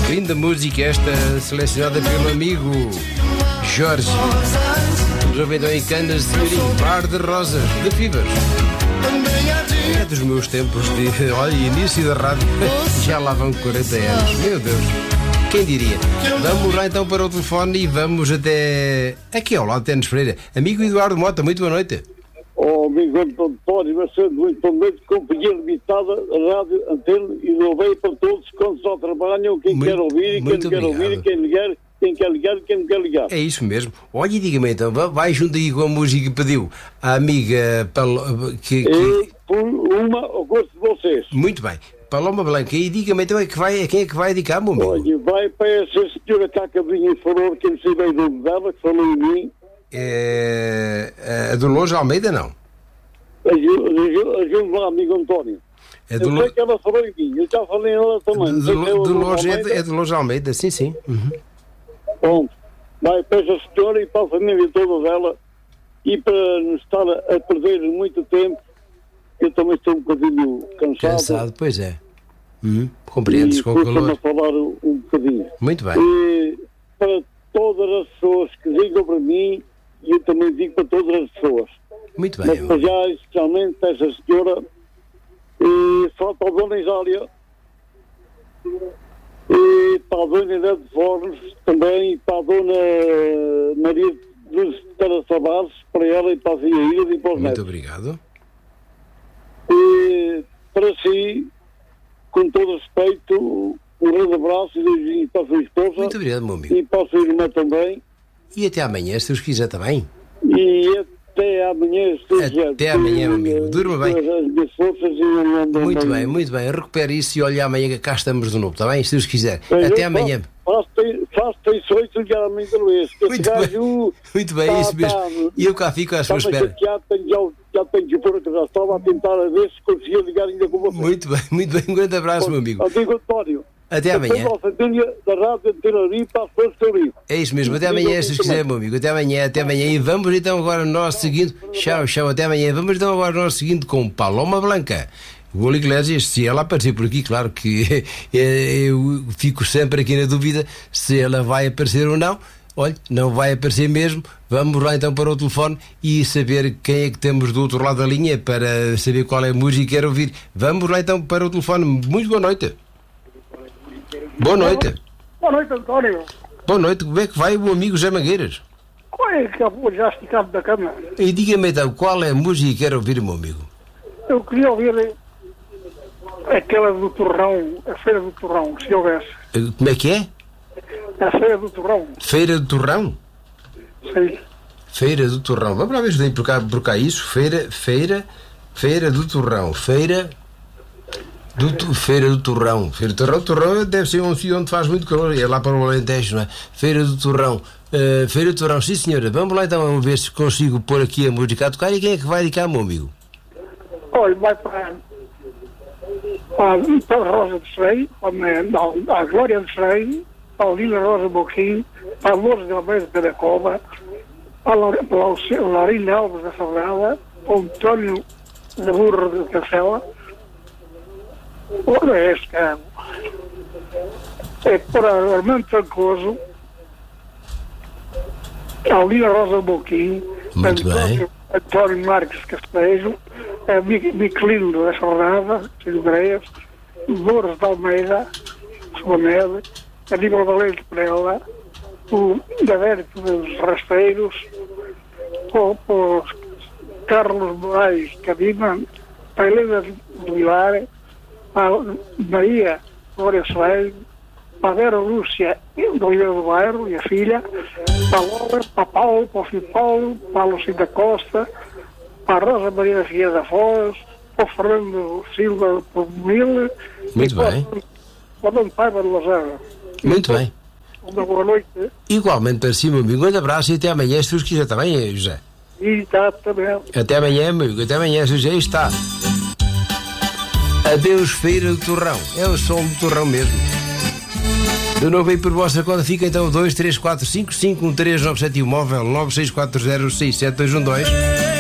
Linda música esta, selecionada pelo amigo Jorge. Vamos ouvir então em Canas de Senhorim, Bar de Rosas, de Fibas. É dos meus tempos de, olha, início da rádio. Já lá vão 40 anos, meu Deus. Quem diria? Vamos lá então para o telefone e vamos até aqui ao lado de Tenes Pereira. Amigo Eduardo Mota, muito boa noite. Amigo António, vai ser muito boa noite, companhia limitada, rádio, antena e rodeio para todos quando só trabalham, quem quer ouvir e quem não quer ouvir, e quem ligar, quem quer ligar e quem não quer ligar. É isso mesmo. Olha, e diga-me então, vai junto aí com a música que pediu a amiga Por uma, ao gosto de vocês. Muito bem. Paloma Blanca, e diga-me então quem é que vai dedicar, meu amigo? Olha, vai para essa senhora cá que vinha e falou, que não sei bem do nome dela, que falou em mim. A Dolores Almeida, não? Ajude lá, amigo António. Eu sei que ela falou em mim, eu já falei em ela também. Dolores é Dolores Almeida, sim. Uhum. Pronto, vai para essa senhora e para a família toda dela, e para não estar a perder muito tempo, eu também estou um bocadinho cansado. Pois é. Compreendes com o calor. A falar um bocadinho. Muito bem. E para todas as pessoas que digam para mim, e eu também digo para todas as pessoas. Muito bem. Mas já, especialmente para essa senhora, e só para a Dona Isália, e para a Dona Idade de Fornos também, e para a Dona Maria dos Tavares, para ela e para a Via Ilha e para os netos. Muito obrigado. E para si, com todo respeito, um grande abraço e para a sua esposa. Muito obrigado, meu amigo. E para a sua irmã também. E até amanhã, se Deus quiser também. E até amanhã, se Deus quiser. Até amanhã, meu amigo. Durma bem. As minhas forças e muito bem. Recupere isso e olha amanhã que cá estamos de novo, está bem? Se Deus quiser. Até amanhã. Faço traições e ligaramente a Luís. Muito bem, é isso mesmo. E eu cá fico à sua espera. Já tenho de pôr, que já estava a tentar a ver se conseguia ligar ainda com você. Muito bem. Um grande abraço, meu amigo. Amigo António. Até amanhã. Da rádio é isso mesmo, até amanhã, se quiser, meu amigo. Até amanhã. E vamos então agora no nosso seguinte. Tchau, até amanhã. Vamos então agora no nosso seguinte com Paloma Blanca. O Oli Iglesias, se ela aparecer por aqui, claro que eu fico sempre aqui na dúvida se ela vai aparecer ou não. Olha, não vai aparecer mesmo. Vamos lá então para o telefone e saber quem é que temos do outro lado da linha para saber qual é a música que quer ouvir. Vamos lá então para o telefone. Muito boa noite. Boa noite. Boa noite, António. Boa noite. Como é que vai o amigo Zé Mangueiras? Qual é que eu já esticado da cama? E diga-me então, qual é a música que quer ouvir, meu amigo? Eu queria ouvir aquela do Torrão, a Feira do Torrão, se houvesse. Como é que é? A Feira do Torrão. Feira do Torrão? Sim. Feira do Torrão. Vamos lá ver se tem por cá isso. Feira do Torrão. Feira do Torrão. Feira do Torrão deve ser um sítio onde faz muito calor. É lá para o Alentejo, não é? Feira do Torrão. Feira do Torrão, sim senhora. Vamos lá então, vamos ver se consigo pôr aqui a música a tocar. E quem é que vai dedicar, meu amigo? Olha, vai para a Rosa de Frei, a Glória de Frei, para a Lila Rosa Boquim, para a Lourdes de Almeida de Pedacova, para o Larinho Alves da Salgada, para o António da Burra de Cacela. Olha este carro. É para Armando Trancoso, a Lila Rosa Boquim, António Marques Castejo, a Miquelino da Salgada, Silveiras, Lourdes de Almeida, Sobanede, Aníbal Valente Perela, o Davérito dos Rasteiros, o Carlos Moraes Cadima, a Helena do Vilar, a Maria Glória Soares, a Vera Lúcia do Oliveira do Bairro e a filha, para a Laura, para Paulo, para o Filho Paulo, para a Lucinda Costa, para a Rosa Maria da Figueira da Foz, para o Fernando Silva do Mil, muito bem. Para o Dom Paiva de Lozano. Muito bem. Uma boa noite. Igualmente para si, meu amigo. Um grande abraço e até amanhã, se Deus quiser também, José. E está também. Até amanhã, meu amigo. Até amanhã, José. Está. Adeus, Feira do Torrão. É o som do Torrão mesmo. De novo aí por vossa conta fica então 234551397 e o móvel 96406712.